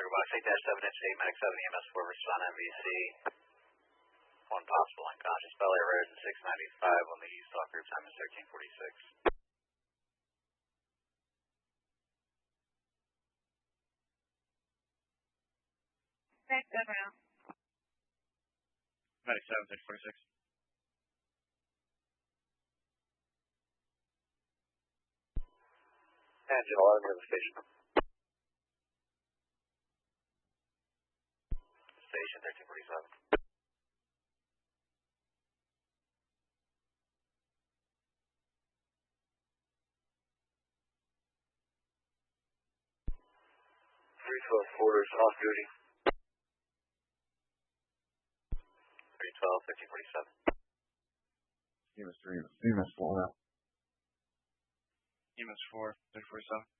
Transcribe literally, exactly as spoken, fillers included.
Box eight dash seven H eight, Medic seven, E M S four, respond M V C. One possible unconscious, belly erosion six ninety-five on the east off group, time is thirteen forty-six. Okay, good round. Medic seven, six forty-six. Angela, I'm in the station. Station thirteen forty-seven. three twelve quarters off duty. three twelve, thirteen forty-seven. E M S three, E M S four now. E M S four, thirteen forty-seven.